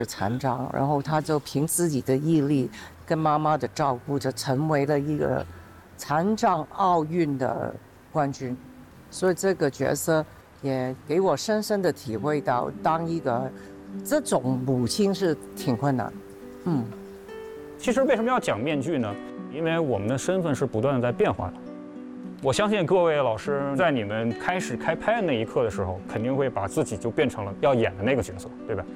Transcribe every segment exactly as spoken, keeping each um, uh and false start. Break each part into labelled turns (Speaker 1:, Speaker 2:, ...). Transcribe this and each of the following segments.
Speaker 1: 残障，然后他就凭自己的毅力跟妈妈的照顾着，成为了一个残障奥运的冠军。所以这个角色也给我深深的体会到，当一个这种母亲是挺困难。嗯，
Speaker 2: 其实为什么要讲面具呢？因为我们的身份是不断的在变化的。我相信各位老师在你们开始开拍的那一刻的时候，肯定会把自己就变成了要演的那个角色，对吧？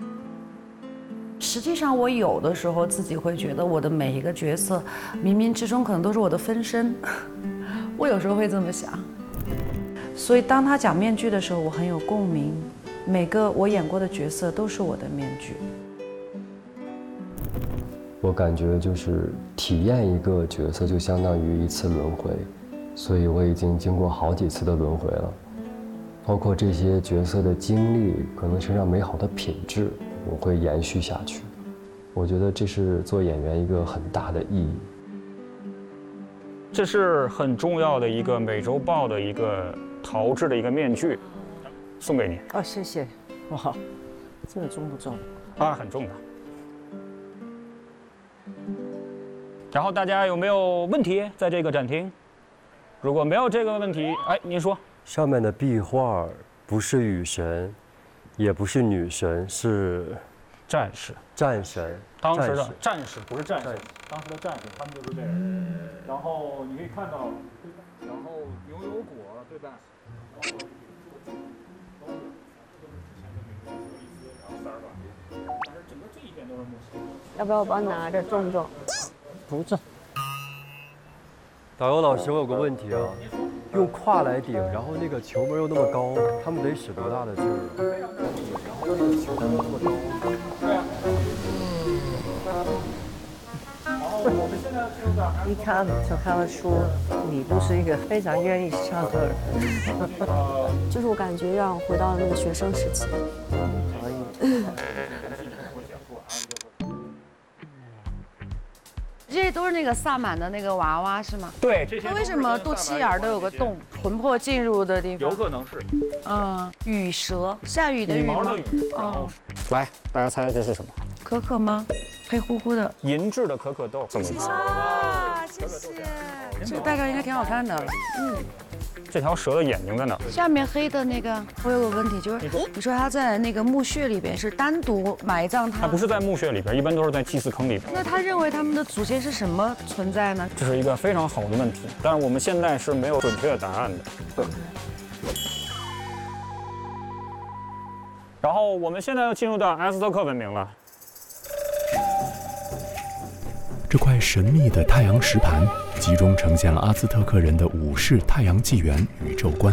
Speaker 3: 实际上，我有的时候自己会觉得，我的每一个角色，冥冥之中可能都是我的分身。我有时候会这么想。所以，当他讲面具的时候，我很有共鸣。每个我演过的角色都是我的面具。
Speaker 4: 我感觉就是体验一个角色，就相当于一次轮回，所以我已经经过好几次的轮回了。包括这些角色的经历，可能身上美好的品质，我会延续下去。我觉得这是做演员一个很大的意义。
Speaker 2: 这是很重要的一个美洲豹的一个陶制的一个面具，送给你。
Speaker 1: 哦，谢谢。哇，这个重不重？
Speaker 2: 啊，很重的。然后大家有没有问题？在这个展厅，如果没有这个问题，哎，您说。
Speaker 4: 上面的壁画不是雨神，也不是女神，是
Speaker 2: 战士。
Speaker 4: 战神。
Speaker 2: 当时的战士不是战士，当时的战士他们就是这样。然后你可以看到，然后牛油果，对吧？然后但是整个这一边都是墨西哥。
Speaker 5: 要不要我帮你拿着重不重？
Speaker 1: 不重。
Speaker 4: 导游老师，我有个问题啊，用胯来顶，然后那个球门又那么高，他们得使多大的劲儿啊？然后那个球门又那么高。
Speaker 2: 对啊。然后我们现在进入到
Speaker 1: 一看就看得出你不是一个非常愿意上课的人。
Speaker 5: 就是我感觉让我回到了那个学生时期。可以。
Speaker 3: 这些都是那个萨满的那个娃娃是吗？
Speaker 2: 对，这些。
Speaker 3: 它为什么肚脐眼都有个洞，魂魄进入的地方？
Speaker 2: 有可能是。
Speaker 3: 嗯，羽蛇，下雨的雨吗？
Speaker 2: 羽毛的羽。哦。来，大家猜猜这是什么？
Speaker 3: 可可吗？黑乎乎的。
Speaker 2: 银质的可可豆。这么一
Speaker 3: 啊，谢谢。这个戴上应该挺好看的。嗯。
Speaker 2: 这条蛇的眼睛在哪？
Speaker 3: 下面黑的那个，我有个问题，就是你说他在那个墓穴里边是单独埋葬他？
Speaker 2: 他不是在墓穴里边，一般都是在祭祀坑里边。
Speaker 3: 那他认为他们的祖先是什么存在呢？
Speaker 2: 这是一个非常好的问题，但是我们现在是没有准确的答案的。然后我们现在要进入到阿兹特克文明了。
Speaker 6: 这块神秘的太阳石盘集中呈现了阿兹特克人的五世太阳纪元宇宙观。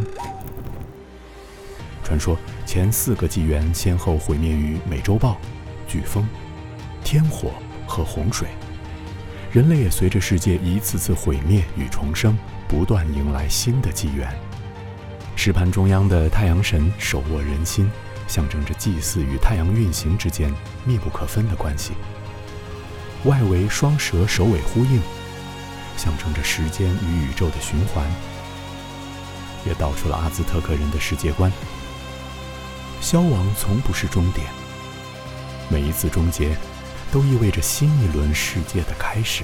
Speaker 6: 传说前四个纪元先后毁灭于美洲豹、飓风、天火和洪水，人类也随着世界一次次毁灭与重生，不断迎来新的纪元。石盘中央的太阳神手握人心，象征着祭祀与太阳运行之间密不可分的关系。外围双蛇首尾呼应，象征着时间与宇宙的循环，也道出了阿兹特克人的世界观。消亡从不是终点，每一次终结都意味着新一轮世界的开始。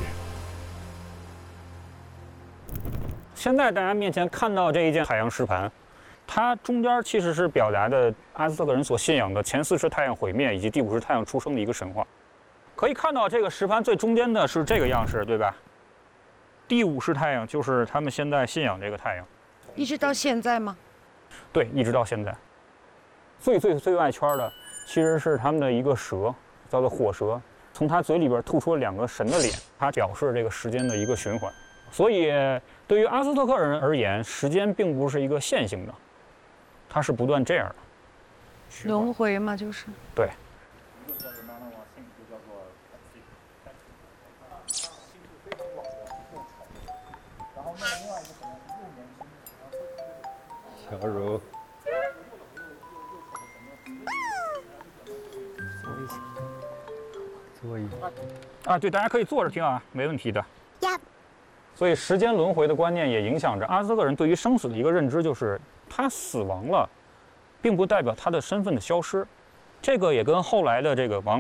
Speaker 2: 现在大家面前看到这一件海洋石盘，它中间其实是表达的阿兹特克人所信仰的前四世太阳毁灭以及第五世太阳出生的一个神话。可以看到这个石盘最中间的是这个样式，对吧？第五世太阳就是他们现在信仰这个太阳，
Speaker 3: 一直到现在吗？
Speaker 2: 对，一直到现在。最最最外圈的其实是他们的一个蛇，叫做火蛇，从它嘴里边吐出了两个神的脸，它表示这个时间的一个循环。所以对于阿兹特克人而言，时间并不是一个线性的，它是不断这样的
Speaker 3: 轮回嘛，就是
Speaker 2: 对。
Speaker 4: 小柔，坐一下。
Speaker 2: 啊，对，大家可以坐着听啊，没问题的。
Speaker 5: 呀。
Speaker 2: 所以时间轮回的观念也影响着阿兹特克人对于生死的一个认知，就是他死亡了，并不代表他的身份的消失。这个也跟后来的这个王